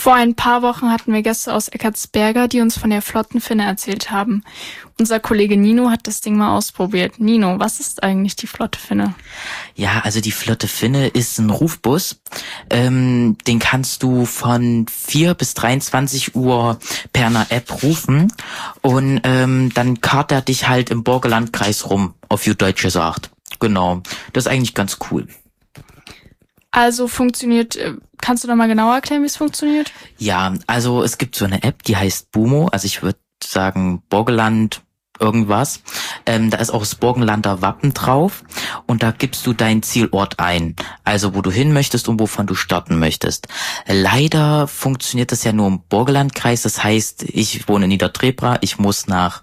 Vor ein paar Wochen hatten wir Gäste aus Eckartsberga, die uns von der flotten Finne erzählt haben. Unser Kollege Nino hat das Ding mal ausprobiert. Nino, was ist eigentlich die flotte Finne? Ja, also die flotte Finne ist ein Rufbus. Den kannst du von 4 bis 23 Uhr per einer App rufen und dann karrt er dich halt im Borke-Landkreis rum, auf gut Deutsch gesagt. Genau, das ist eigentlich ganz cool. Also funktioniert, kannst du da mal genauer erklären, wie es funktioniert? Ja, also es gibt so eine App, die heißt Bumo, also ich würde sagen Borgeland irgendwas. Da ist auch das Borgenlander Wappen drauf und da gibst du deinen Zielort ein, also wo du hin möchtest und wovon du starten möchtest. Leider funktioniert das ja nur im Borgelandkreis, das heißt, ich wohne in Niedertrebra, ich muss nach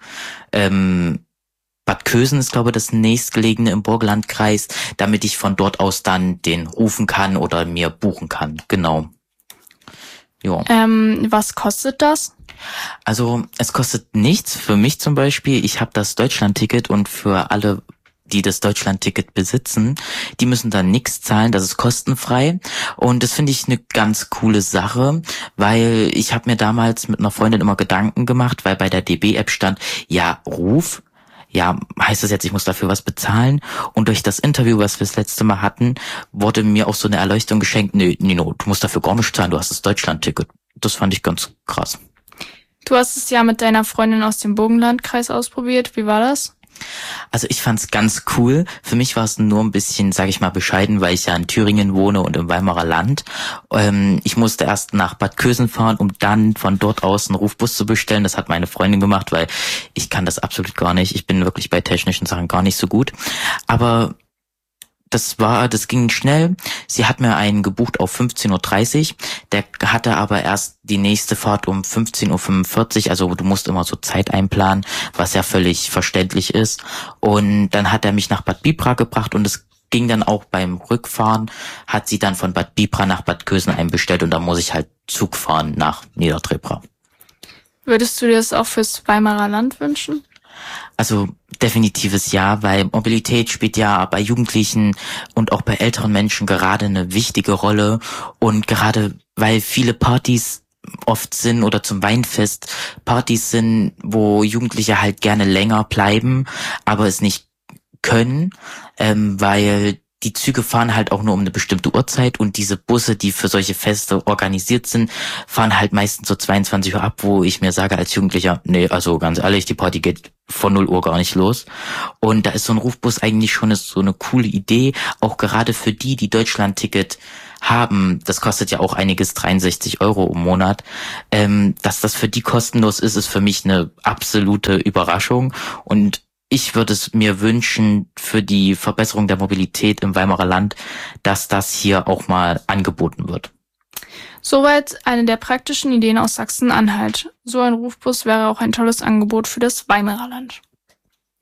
Bad Kösen ist, glaube ich, das nächstgelegene im Borgelandkreis, damit ich von dort aus dann den rufen kann oder mir buchen kann. Genau. Jo. Was kostet das? Also es kostet nichts. Für mich zum Beispiel, ich habe das Deutschlandticket und für alle, die das Deutschlandticket besitzen, die müssen dann nichts zahlen, das ist kostenfrei und das finde ich eine ganz coole Sache, weil ich habe mir damals mit einer Freundin immer Gedanken gemacht, weil bei der DB-App stand, ja, Ruf, ja, heißt das jetzt, ich muss dafür was bezahlen? Und durch das Interview, was wir das letzte Mal hatten, wurde mir auch so eine Erleuchtung geschenkt, nee, Nino, du musst dafür gar nicht zahlen, du hast das Deutschlandticket. Das fand ich ganz krass. Du hast es ja mit deiner Freundin aus dem Burgenlandkreis ausprobiert. Wie war das? Also ich fand's ganz cool. Für mich war es nur ein bisschen, sage ich mal, bescheiden, weil ich ja in Thüringen wohne und im Weimarer Land. Ich musste erst nach Bad Kösen fahren, um dann von dort aus einen Rufbus zu bestellen. Das hat meine Freundin gemacht, weil ich kann das absolut gar nicht. Ich bin wirklich bei technischen Sachen gar nicht so gut. Aber das ging schnell. Sie hat mir einen gebucht auf 15:30 Uhr. Der hatte aber erst die nächste Fahrt um 15:45 Uhr. Also du musst immer so Zeit einplanen, was ja völlig verständlich ist. Und dann hat er mich nach Bad Bibra gebracht und es ging dann auch beim Rückfahren, hat sie dann von Bad Bibra nach Bad Kösen einbestellt und dann muss ich halt Zug fahren nach Niedertrebra. Würdest du dir das auch fürs Weimarer Land wünschen? Also definitives Ja, weil Mobilität spielt ja bei Jugendlichen und auch bei älteren Menschen gerade eine wichtige Rolle und gerade weil viele Partys oft sind oder zum Weinfest Partys sind, wo Jugendliche halt gerne länger bleiben, aber es nicht können, weil die Züge fahren halt auch nur um eine bestimmte Uhrzeit und diese Busse, die für solche Feste organisiert sind, fahren halt meistens so 22 Uhr ab, wo ich mir sage als Jugendlicher, nee, also ganz ehrlich, die Party geht von 0 Uhr gar nicht los. Und da ist so ein Rufbus eigentlich schon so eine coole Idee, auch gerade für die Deutschlandticket haben, das kostet ja auch einiges, 63 Euro im Monat, dass das für die kostenlos ist, ist für mich eine absolute Überraschung und ich würde es mir wünschen für die Verbesserung der Mobilität im Weimarer Land, dass das hier auch mal angeboten wird. Soweit eine der praktischen Ideen aus Sachsen-Anhalt. So ein Rufbus wäre auch ein tolles Angebot für das Weimarer Land.